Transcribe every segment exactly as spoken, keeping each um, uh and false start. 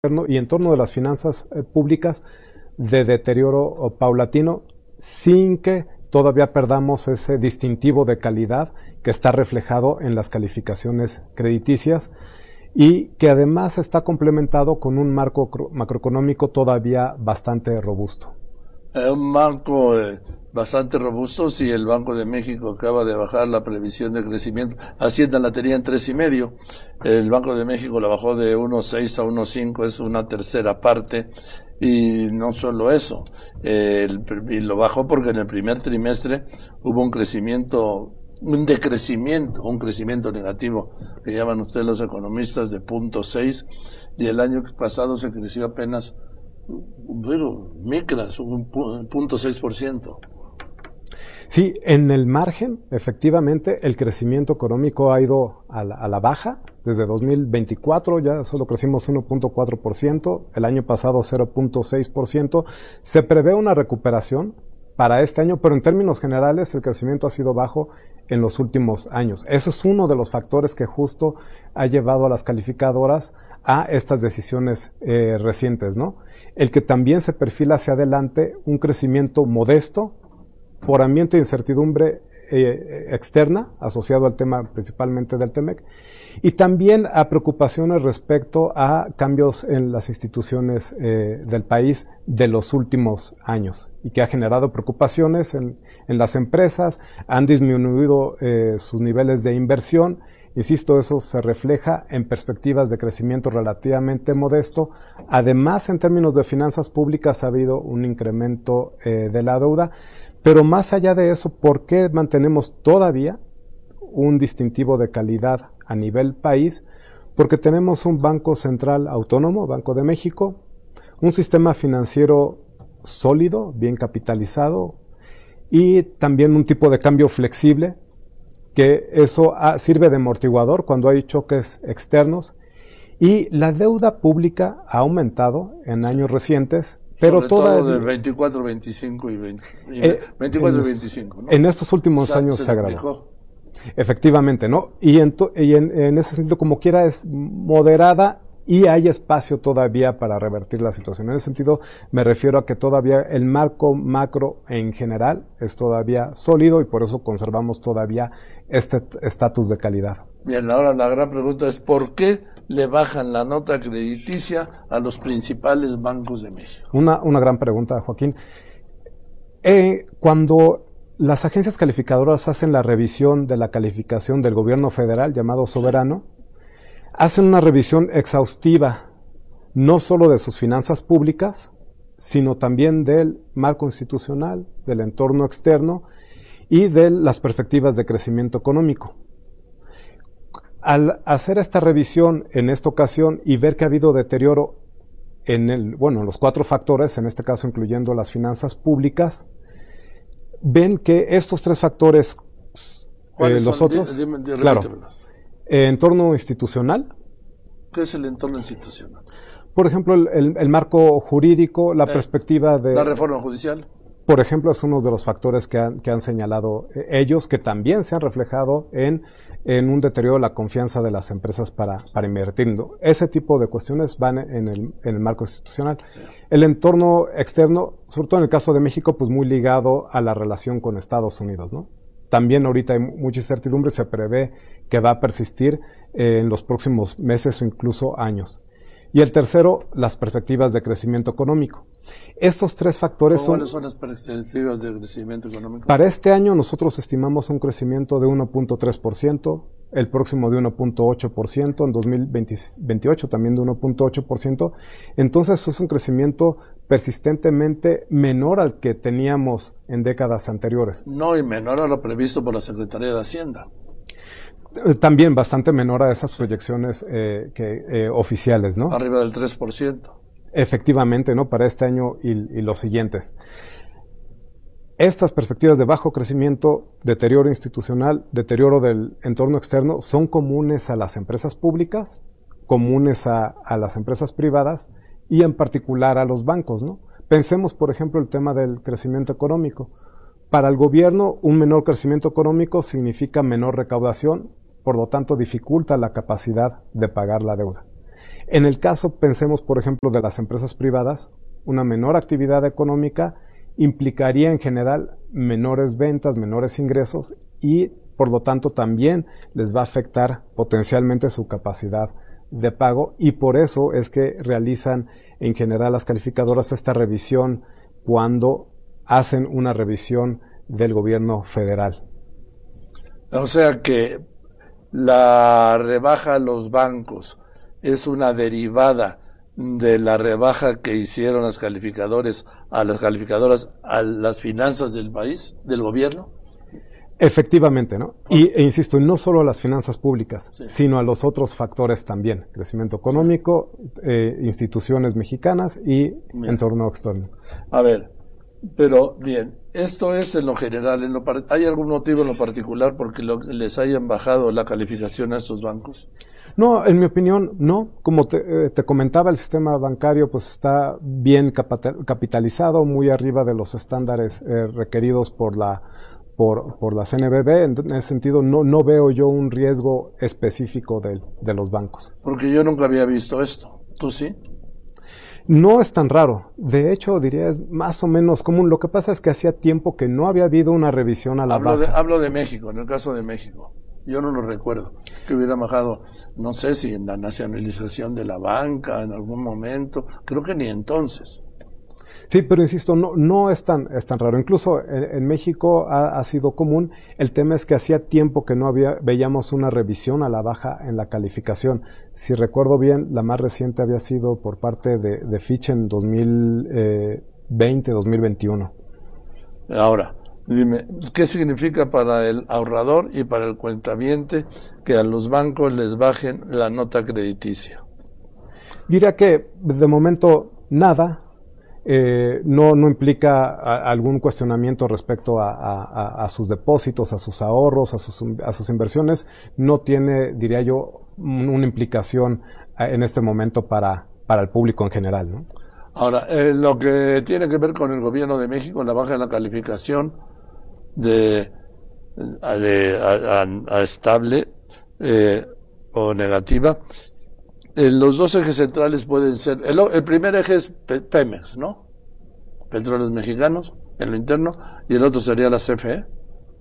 y en torno de las finanzas eh, públicas de deterioro paulatino, sin que todavía perdamos ese distintivo de calidad que está reflejado en las calificaciones crediticias y que además está complementado con un marco macroeconómico todavía bastante robusto. Eh, un marco eh, bastante robusto. Si el Banco de México acaba de bajar la previsión de crecimiento, Hacienda la tenía en tres y medio, el Banco de México la bajó de uno punto seis a uno punto cinco, es una tercera parte. Y no solo eso, eh, el, y lo bajó porque en el primer trimestre hubo un crecimiento, un decrecimiento, un crecimiento negativo, que llaman ustedes los economistas, de punto seis, y el año pasado se creció apenas, bueno, micras, un punto seis por ciento. Sí, en el margen, efectivamente, el crecimiento económico ha ido a la, a la baja. Desde dos mil veinticuatro ya solo crecimos uno punto cuatro por ciento, el año pasado cero punto seis por ciento. Se prevé una recuperación para este año, pero en términos generales el crecimiento ha sido bajo en los últimos años. Eso es uno de los factores que justo ha llevado a las calificadoras a estas decisiones eh, recientes, ¿no? El que también se perfila hacia adelante un crecimiento modesto por ambiente de incertidumbre eh, externa, asociado al tema principalmente del TEMEC, y también a preocupaciones respecto a cambios en las instituciones eh, del país de los últimos años, y que ha generado preocupaciones en, en las empresas, han disminuido eh, sus niveles de inversión. Insisto, eso se refleja en perspectivas de crecimiento relativamente modesto. Además, en términos de finanzas públicas ha habido un incremento eh, de la deuda. Pero más allá de eso, ¿por qué mantenemos todavía un distintivo de calidad a nivel país? Porque tenemos un Banco Central autónomo, Banco de México, un sistema financiero sólido, bien capitalizado, y también un tipo de cambio flexible, que eso ha, sirve de amortiguador cuando hay choques externos, y la deuda pública ha aumentado en años recientes. Pero sobre toda todo del veinticuatro, veinticinco y veinte, eh, veinticuatro y veinticinco, ¿no? En estos últimos o sea, años se, se agravó. Efectivamente, ¿no? Y, en, y en, en ese sentido, como quiera, es moderada y hay espacio todavía para revertir la situación. En ese sentido, me refiero a que todavía el marco macro en general es todavía sólido y por eso conservamos todavía este estatus de calidad. Bien, ahora la gran pregunta es ¿por qué le bajan la nota crediticia a los principales bancos de México? Una, una gran pregunta, Joaquín. Eh, cuando las agencias calificadoras hacen la revisión de la calificación del gobierno federal, llamado soberano, sí. hacen una revisión exhaustiva, no solo de sus finanzas públicas, sino también del marco institucional, del entorno externo y de las perspectivas de crecimiento económico. Al hacer esta revisión en esta ocasión y ver que ha habido deterioro en el, bueno, los cuatro factores, en este caso incluyendo las finanzas públicas, ven que estos tres factores, eh, los son? otros, dime, dime, claro, eh, entorno institucional. ¿Qué es el entorno institucional? Por ejemplo, el, el, el marco jurídico, la eh, perspectiva de... La reforma judicial. Por ejemplo, es uno de los factores que han, que han señalado eh, ellos, que también se han reflejado en, en un deterioro de la confianza de las empresas para, para invertir. Ese tipo de cuestiones van en el, en el marco institucional. Sí. El entorno externo, sobre todo en el caso de México, pues muy ligado a la relación con Estados Unidos, ¿no? También ahorita hay mucha incertidumbre, se prevé que va a persistir eh, en los próximos meses o incluso años. Y el tercero, las perspectivas de crecimiento económico. Estos tres factores son... ¿Cuáles son las perspectivas de crecimiento económico? Para este año nosotros estimamos un crecimiento de uno punto tres por ciento, el próximo de uno punto ocho por ciento, en dos mil veintiocho también de uno punto ocho por ciento. Entonces es un crecimiento persistentemente menor al que teníamos en décadas anteriores. No, y menor a lo previsto por la Secretaría de Hacienda. También bastante menor a esas proyecciones eh, que, eh, oficiales, ¿no? Arriba del tres por ciento. Efectivamente, ¿no? Para este año y, y los siguientes. Estas perspectivas de bajo crecimiento, deterioro institucional, deterioro del entorno externo, son comunes a las empresas públicas, comunes a, a las empresas privadas y en particular a los bancos, ¿no? Pensemos, por ejemplo, el tema del crecimiento económico. Para el gobierno, un menor crecimiento económico significa menor recaudación, por lo tanto dificulta la capacidad de pagar la deuda. En el caso, pensemos, por ejemplo, de las empresas privadas, una menor actividad económica implicaría en general menores ventas, menores ingresos y, por lo tanto, también les va a afectar potencialmente su capacidad de pago, y por eso es que realizan en general las calificadoras esta revisión cuando hacen una revisión del gobierno federal. O sea que la rebaja a los bancos es una derivada de la rebaja que hicieron las calificadores a las calificadoras a las finanzas del país, del gobierno. Efectivamente, ¿no? Y, e insisto, no solo a las finanzas públicas, sí, sino a los otros factores también. Crecimiento económico, eh, instituciones mexicanas y bien, entorno externo. A ver, pero bien, esto es en lo general. En lo par- ¿Hay algún motivo en lo particular porque lo, les hayan bajado la calificación a estos bancos? No, en mi opinión, no. Como te, eh, te comentaba, el sistema bancario pues está bien capitalizado, muy arriba de los estándares eh, requeridos por la por, por la C N B B. En ese sentido, no, no veo yo un riesgo específico de, de los bancos. Porque yo nunca había visto esto. ¿Tú sí? No es tan raro. De hecho, diría es más o menos común. Lo que pasa es que hacía tiempo que no había habido una revisión a la hablo baja. De, hablo de México, en el caso de México. Yo no lo recuerdo. Que hubiera bajado, no sé si en la nacionalización de la banca en algún momento. Creo que ni entonces. Sí, pero insisto, no, no es tan, es tan raro. Incluso en, en México ha, ha sido común. El tema es que hacía tiempo que no había, veíamos una revisión a la baja en la calificación. Si recuerdo bien, la más reciente había sido por parte de, de Fitch en dos mil veinte, dos mil veintiuno. Ahora, dime, ¿qué significa para el ahorrador y para el cuentaviente que a los bancos les bajen la nota crediticia? Diría que de momento nada. Eh, no, no implica a, algún cuestionamiento respecto a, a, a sus depósitos, a sus ahorros, a sus, a sus inversiones. No tiene, diría yo, una implicación en este momento para, para el público en general, ¿no? Ahora, eh, lo que tiene que ver con el gobierno de México, la baja en la calificación de, de a, a, a estable eh, o negativa. Eh, los dos ejes centrales pueden ser, el, el primer eje es Pemex, ¿no? Petróleos Mexicanos, en lo interno, y el otro sería la C F E.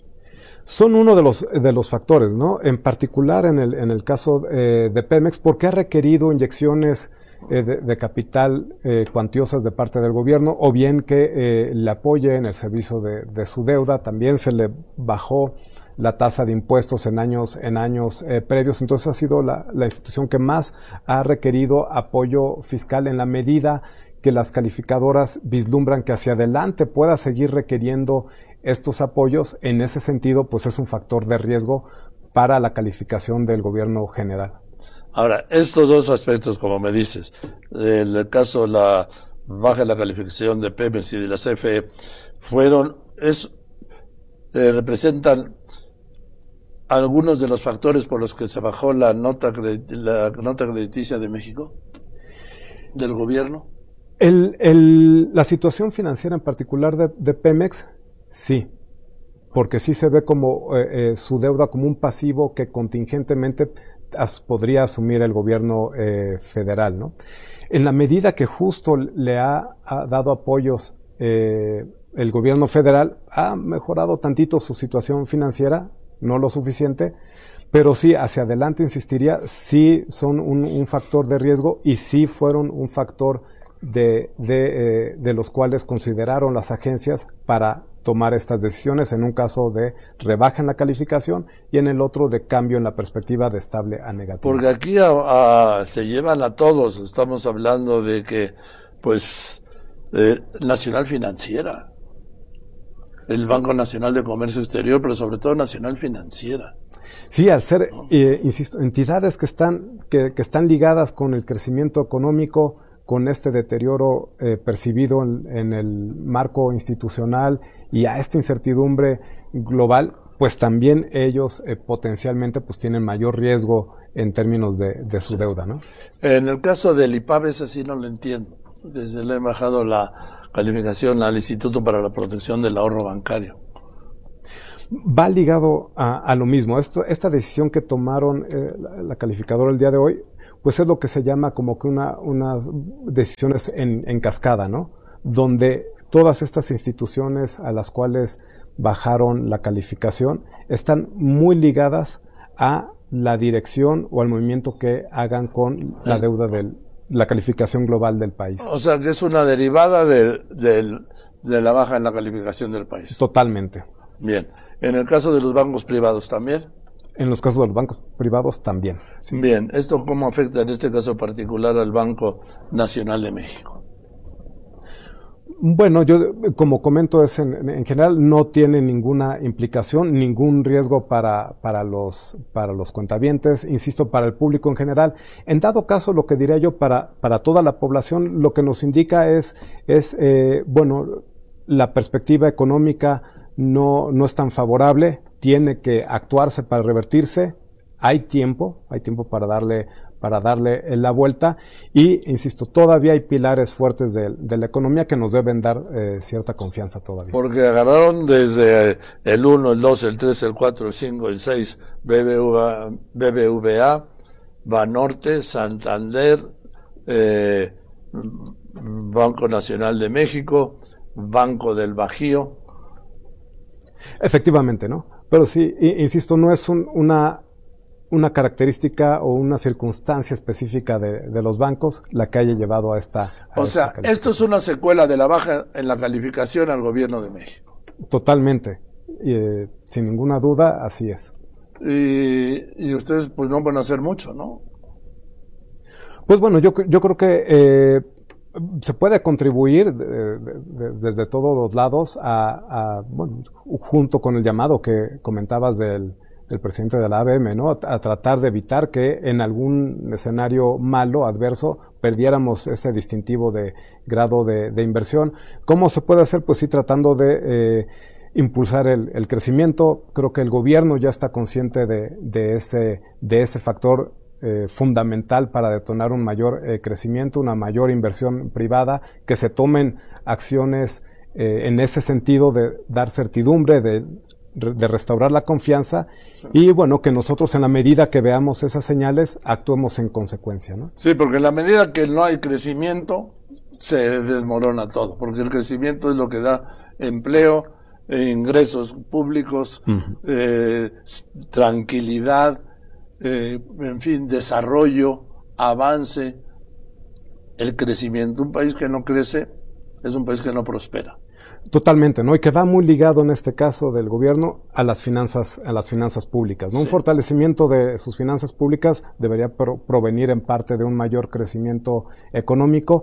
Son uno de los, de los factores, ¿no? En particular en el, en el caso eh, de Pemex, porque ha requerido inyecciones eh, de, de capital eh, cuantiosas de parte del gobierno, o bien que eh, le apoye en el servicio de, de su deuda. También se le bajó la tasa de impuestos en años en años eh, previos. Entonces ha sido la, la institución que más ha requerido apoyo fiscal, en la medida que las calificadoras vislumbran que hacia adelante pueda seguir requiriendo estos apoyos. En ese sentido, pues es un factor de riesgo para la calificación del gobierno general. Ahora, estos dos aspectos, como me dices, el caso de la baja en la calificación de Pemex y de la C F E, fueron, es, eh, representan algunos de los factores por los que se bajó la nota, la nota crediticia de México, del gobierno. El, el, la situación financiera en particular de, de Pemex, sí, porque sí se ve como eh, eh, su deuda como un pasivo que contingentemente as, podría asumir el gobierno eh, federal, ¿no? En la medida que justo le ha, ha dado apoyos eh, el gobierno federal, ha mejorado tantito su situación financiera, no lo suficiente, pero sí, hacia adelante insistiría, sí son un, un factor de riesgo y sí fueron un factor de, de, eh, de los cuales consideraron las agencias para tomar estas decisiones, en un caso de rebaja en la calificación y en el otro de cambio en la perspectiva de estable a negativa. Porque aquí a, a, se llevan a todos, estamos hablando de que, pues, eh, Nacional Financiera, el sí. Banco Nacional de Comercio Exterior, pero sobre todo Nacional Financiera. Sí, al ser, eh, insisto, entidades que están, que, que están ligadas con el crecimiento económico, con este deterioro eh, percibido en, en el marco institucional y a esta incertidumbre global, pues también ellos eh, potencialmente pues tienen mayor riesgo en términos de, de su sí. deuda, ¿no? En el caso del I P A B, ese sí no lo entiendo. Desde le he bajado la calificación al Instituto para la Protección del Ahorro Bancario. Va ligado a, a lo mismo. Esto, esta decisión que tomaron eh, la, la calificadora el día de hoy pues es lo que se llama como que una, unas decisiones en, en cascada, ¿no? Donde todas estas instituciones a las cuales bajaron la calificación están muy ligadas a la dirección o al movimiento que hagan con la deuda de la calificación global del país. O sea, que es una derivada de, de, de la baja en la calificación del país. Totalmente. Bien. ¿En el caso de los bancos privados también? En los casos de los bancos privados también. Sí. Bien. ¿Esto cómo afecta en este caso particular al Banco Nacional de México? Bueno, yo como comento es en, en general no tiene ninguna implicación, ningún riesgo para, para los, para los cuentavientes, insisto, para el público en general. En dado caso, lo que diría yo para, para toda la población, lo que nos indica es, es eh, bueno, la perspectiva económica no, no es tan favorable, tiene que actuarse para revertirse, hay tiempo, hay tiempo para darle para darle la vuelta y, insisto, todavía hay pilares fuertes de, de la economía que nos deben dar eh, cierta confianza todavía. Porque agarraron desde el uno, el dos, el tres, el cuatro, el cinco, el seis, B B V A, Banorte, Santander, eh, Banco Nacional de México, Banco del Bajío. Efectivamente, ¿no? Pero sí, insisto, no es un, una... una característica o una circunstancia específica de, de los bancos la que haya llevado a esta a O sea, esta esto es una secuela de la baja en la calificación al gobierno de México. Totalmente, y, eh, sin ninguna duda, así es. Y, y ustedes pues no van a hacer mucho, ¿no? Pues bueno, yo, yo creo que eh, se puede contribuir de, de, de, desde todos los lados a, a, bueno, junto con el llamado que comentabas del del presidente de la A B M, ¿no? A, a tratar de evitar que en algún escenario malo, adverso, perdiéramos ese distintivo de grado de, de inversión. ¿Cómo se puede hacer? Pues sí, tratando de eh, impulsar el, el crecimiento. Creo que el gobierno ya está consciente de, de, ese, de ese factor eh, fundamental para detonar un mayor eh, crecimiento, una mayor inversión privada, que se tomen acciones eh, en ese sentido de dar certidumbre, de de restaurar la confianza y bueno, que nosotros en la medida que veamos esas señales actuemos en consecuencia, ¿no? Sí, porque en la medida que no hay crecimiento se desmorona todo, porque el crecimiento es lo que da empleo, eh, ingresos públicos, uh-huh. eh, tranquilidad, eh, en fin, desarrollo, avance, el crecimiento. Un país que no crece es un país que no prospera. Totalmente, ¿no? Y que va muy ligado en este caso del gobierno a las finanzas, a las finanzas públicas, ¿no? Sí. Un fortalecimiento de sus finanzas públicas debería pro- provenir en parte de un mayor crecimiento económico.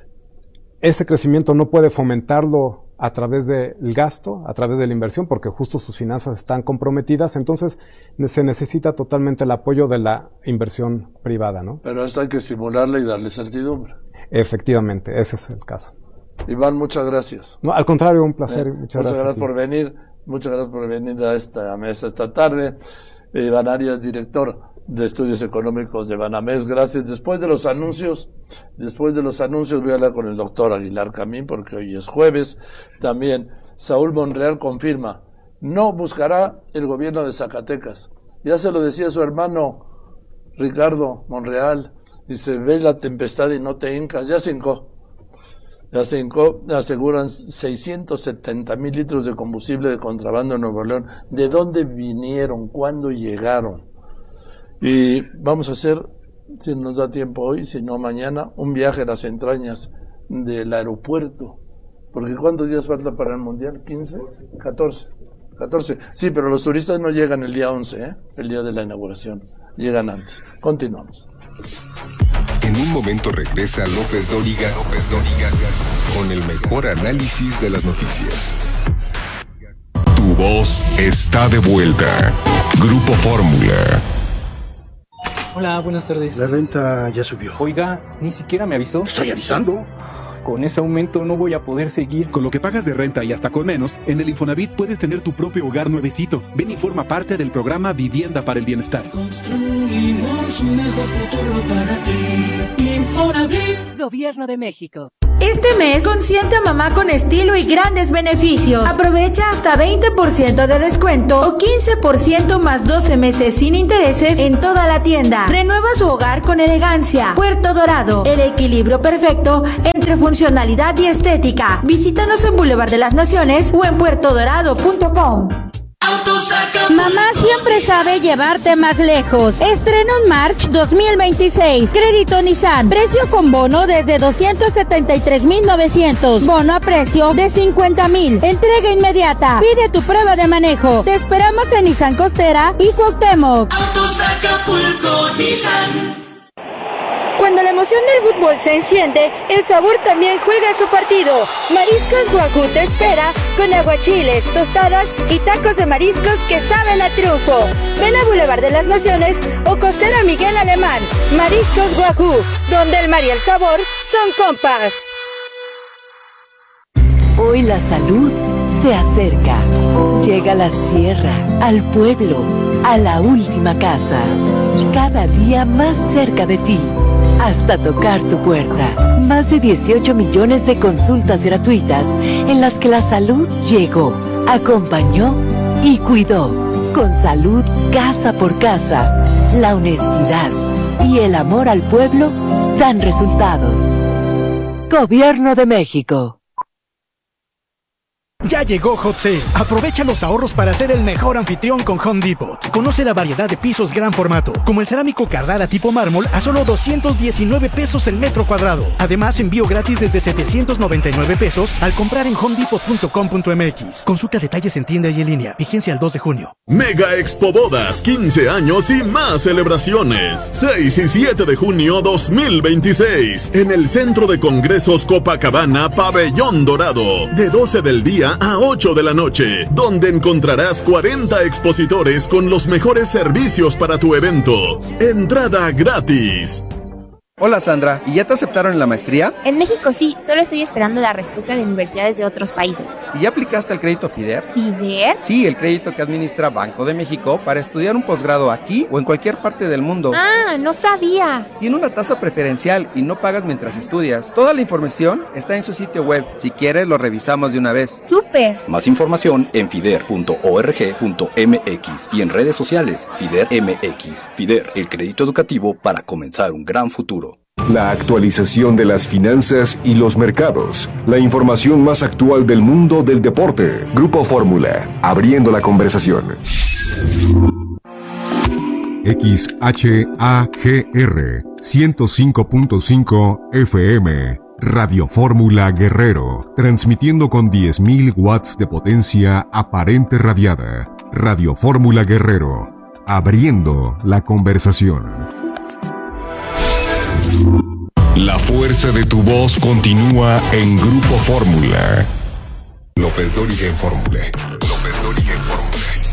Ese crecimiento no puede fomentarlo a través del gasto, a través de la inversión, porque justo sus finanzas están comprometidas, entonces se necesita totalmente el apoyo de la inversión privada, ¿no? Pero esto hay que estimularla y darle certidumbre. Efectivamente, ese es el caso. Iván, muchas gracias. No, al contrario, un placer. Eh, muchas, muchas gracias, gracias por venir. Muchas gracias por venir a esta mesa esta tarde. Iván Arias, director de Estudios Económicos de Banamex. Gracias. Después de los anuncios, después de los anuncios voy a hablar con el doctor Aguilar Camín, porque hoy es jueves. También Saúl Monreal confirma, no buscará el gobierno de Zacatecas. Ya se lo decía su hermano Ricardo Monreal. Dice, ves la tempestad y no te hincas. Ya se hincó. Ya se hincó, aseguran seiscientos setenta mil litros de combustible de contrabando en Nuevo León. ¿De dónde vinieron? ¿Cuándo llegaron? Y vamos a hacer, si nos da tiempo hoy, si no mañana, un viaje a las entrañas del aeropuerto. Porque ¿cuántos días falta para el Mundial? ¿quince? ¿catorce? catorce. Sí, pero los turistas no llegan el día once, ¿eh? El día de la inauguración. Llegan antes. Continuamos. En un momento regresa López Dóriga, López Dóriga, con el mejor análisis de las noticias. Tu voz está de vuelta. Grupo Fórmula. Hola, buenas tardes. La renta ya subió. Oiga, ni siquiera me avisó. Estoy avisando. Con ese aumento no voy a poder seguir. Con lo que pagas de renta y hasta con menos, en el Infonavit puedes tener tu propio hogar nuevecito. Ven y forma parte del programa Vivienda para el Bienestar. Construimos un mejor futuro para ti. Infonavit. Gobierno de México. Este mes, consiente a mamá con estilo y grandes beneficios. Aprovecha hasta veinte por ciento de descuento o quince por ciento más doce meses sin intereses en toda la tienda. Renueva su hogar con elegancia. Puerto Dorado, el equilibrio perfecto entre funcionalidad y estética. Visítanos en Boulevard de las Naciones o en puerto dorado punto com. Mamá siempre sabe llevarte más lejos. Estreno en March dos mil veintiséis. Crédito Nissan. Precio con bono desde doscientos setenta y tres mil novecientos. Bono a precio de cincuenta mil. Entrega inmediata. Pide tu prueba de manejo. Te esperamos en Nissan Costera y Cuauhtémoc. Autos Acapulco Nissan. Cuando la emoción del fútbol se enciende, el sabor también juega su partido. Mariscos Wagyu te espera con aguachiles, tostadas y tacos de mariscos que saben a triunfo. Ven a Boulevard de las Naciones o Costera Miguel Alemán. Mariscos Wagyu, donde el mar y el sabor son compas. Hoy la salud se acerca. Llega a la sierra, al pueblo, a la última casa. Cada día más cerca de ti. Hasta tocar tu puerta. Más de dieciocho millones de consultas gratuitas en las que la salud llegó, acompañó y cuidó. Con salud casa por casa, la honestidad y el amor al pueblo dan resultados. Gobierno de México. Ya llegó Hot Sale. Aprovecha los ahorros para ser el mejor anfitrión con Home Depot. Conoce la variedad de pisos gran formato, como el cerámico Carrara tipo mármol a solo doscientos diecinueve pesos el metro cuadrado. Además, envío gratis desde setecientos noventa y nueve pesos al comprar en home depot punto com punto m x. Consulta detalles en tienda y en línea. Vigencia al dos de junio. Mega Expo Bodas, quince años y más celebraciones. seis y siete de junio dos mil veintiséis. En el Centro de Congresos Copacabana, Pabellón Dorado. De doce del día a ocho de la noche, donde encontrarás cuarenta expositores con los mejores servicios para tu evento. Entrada gratis. Hola Sandra, ¿y ya te aceptaron en la maestría? En México sí, solo estoy esperando la respuesta de universidades de otros países. ¿Y ya aplicaste al crédito FIDER? ¿FIDER? Sí, el crédito que administra Banco de México para estudiar un posgrado aquí o en cualquier parte del mundo. Ah, no sabía. Tiene una tasa preferencial y no pagas mientras estudias. Toda la información está en su sitio web. Si quieres, lo revisamos de una vez. ¡Súper! Más información en fider punto org punto m x y en redes sociales FIDER M X. FIDER, el crédito educativo para comenzar un gran futuro. La actualización de las finanzas y los mercados. La información más actual del mundo del deporte. Grupo Fórmula, abriendo la conversación. X H A G R ciento cinco punto cinco F M. Radio Fórmula Guerrero, transmitiendo con diez mil watts de potencia aparente radiada. Radio Fórmula Guerrero, abriendo la conversación. La fuerza de tu voz continúa en Grupo Fórmula. López Dóriga en Fórmula. López Dóriga en Fórmula.